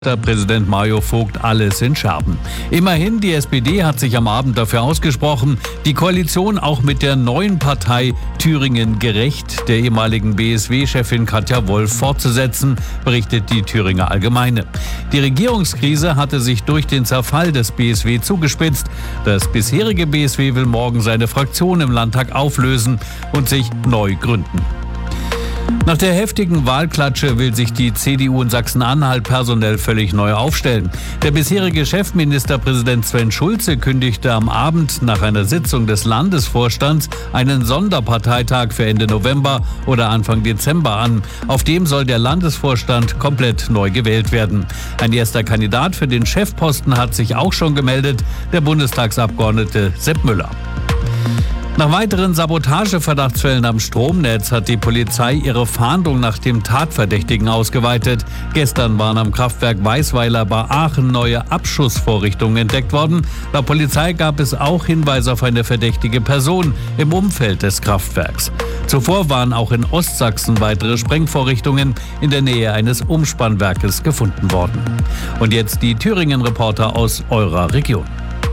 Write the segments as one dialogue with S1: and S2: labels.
S1: Präsident Mario Vogt alles in Scherben. Immerhin, die SPD hat sich am Abend dafür ausgesprochen, die Koalition auch mit der neuen Partei Thüringen gerecht, der ehemaligen BSW-Chefin Katja Wolf, fortzusetzen, berichtet die Thüringer Allgemeine. Die Regierungskrise hatte sich durch den Zerfall des BSW zugespitzt. Das bisherige BSW will morgen seine Fraktion im Landtag auflösen und sich neu gründen. Nach der heftigen Wahlklatsche will sich die CDU in Sachsen-Anhalt personell völlig neu aufstellen. Der bisherige Chefministerpräsident Sven Schulze kündigte am Abend nach einer Sitzung des Landesvorstands einen Sonderparteitag für Ende November oder Anfang Dezember an. Auf dem soll der Landesvorstand komplett neu gewählt werden. Ein erster Kandidat für den Chefposten hat sich auch schon gemeldet, der Bundestagsabgeordnete Sepp Müller. Nach weiteren Sabotageverdachtsfällen am Stromnetz hat die Polizei ihre Fahndung nach dem Tatverdächtigen ausgeweitet. Gestern waren am Kraftwerk Weisweiler bei Aachen neue Abschussvorrichtungen entdeckt worden. Laut Polizei gab es auch Hinweise auf eine verdächtige Person im Umfeld des Kraftwerks. Zuvor waren auch in Ostsachsen weitere Sprengvorrichtungen in der Nähe eines Umspannwerkes gefunden worden. Und jetzt die Thüringen-Reporter aus eurer Region.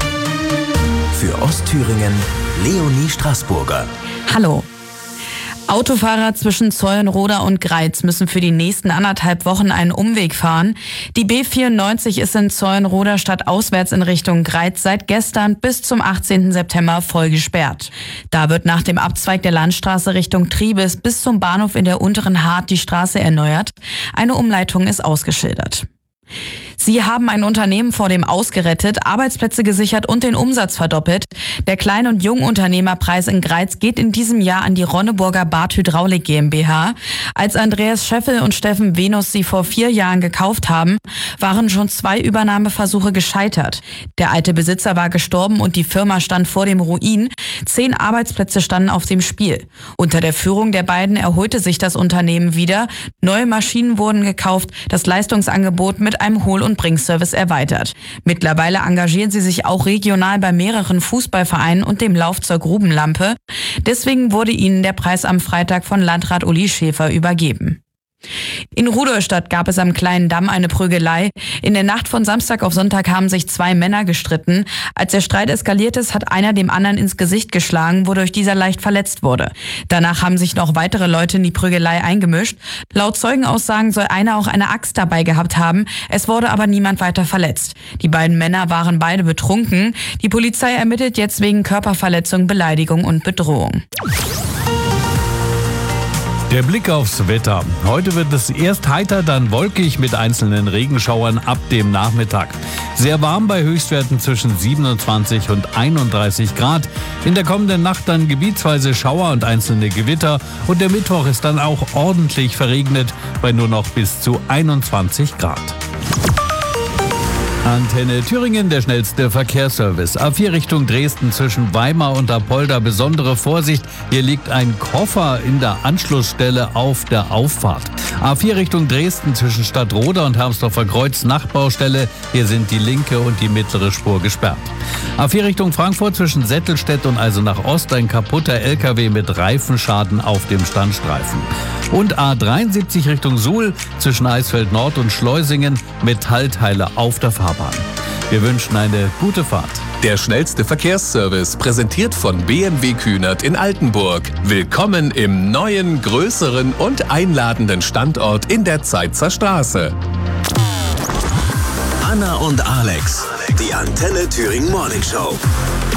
S2: Für Ostthüringen Leonie Straßburger.
S3: Hallo. Autofahrer zwischen Zeulenroda und Greiz müssen für die nächsten 1,5 Wochen einen Umweg fahren. Die B94 ist in Zeulenroda stadtauswärts in Richtung Greiz seit gestern bis zum 18. September voll gesperrt. Da wird nach dem Abzweig der Landstraße Richtung Triebes bis zum Bahnhof in der unteren Hart die Straße erneuert. Eine Umleitung ist ausgeschildert. Sie haben ein Unternehmen vor dem Aus gerettet, Arbeitsplätze gesichert und den Umsatz verdoppelt. Der Klein- und Jungunternehmerpreis in Greiz geht in diesem Jahr an die Ronneburger Bad Hydraulik GmbH. Als Andreas Scheffel und Steffen Venus sie vor 4 Jahren gekauft haben, waren schon 2 Übernahmeversuche gescheitert. Der alte Besitzer war gestorben und die Firma stand vor dem Ruin. 10 Arbeitsplätze standen auf dem Spiel. Unter der Führung der beiden erholte sich das Unternehmen wieder. Neue Maschinen wurden gekauft, das Leistungsangebot mit einem Hohl- und Bringservice erweitert. Mittlerweile engagieren sie sich auch regional bei mehreren Fußballvereinen und dem Laufzeug Grubenlampe. Deswegen wurde ihnen der Preis am Freitag von Landrat Uli Schäfer übergeben. In Rudolstadt gab es am Kleinen Damm eine Prügelei. In der Nacht von Samstag auf Sonntag haben sich 2 Männer gestritten. Als der Streit eskaliert ist, hat einer dem anderen ins Gesicht geschlagen, wodurch dieser leicht verletzt wurde. Danach haben sich noch weitere Leute in die Prügelei eingemischt. Laut Zeugenaussagen soll einer auch eine Axt dabei gehabt haben. Es wurde aber niemand weiter verletzt. Die beiden Männer waren beide betrunken. Die Polizei ermittelt jetzt wegen Körperverletzung, Beleidigung und Bedrohung.
S1: Der Blick aufs Wetter. Heute wird es erst heiter, dann wolkig mit einzelnen Regenschauern ab dem Nachmittag. Sehr warm bei Höchstwerten zwischen 27 und 31 Grad. In der kommenden Nacht dann gebietsweise Schauer und einzelne Gewitter. Und der Mittwoch ist dann auch ordentlich verregnet bei nur noch bis zu 21 Grad. Antenne Thüringen, der schnellste Verkehrsservice. A4 Richtung Dresden zwischen Weimar und Apolda besondere Vorsicht. Hier liegt ein Koffer in der Anschlussstelle auf der Auffahrt. A4 Richtung Dresden zwischen Stadtroda und Hermsdorfer Kreuz Nachtbaustelle. Hier sind die linke und die mittlere Spur gesperrt. A4 Richtung Frankfurt zwischen Settelstedt und Eisenach Ost ein kaputter LKW mit Reifenschaden auf dem Standstreifen. Und A73 Richtung Suhl zwischen Eisfeld Nord und Schleusingen Metallteile auf der Fahrbahn. Wir wünschen eine gute Fahrt.
S2: Der schnellste Verkehrsservice, präsentiert von BMW Kühnert in Altenburg. Willkommen im neuen, größeren und einladenden Standort in der Zeitzer Straße. Anna und Alex, die Antenne Thüringen Morning Show.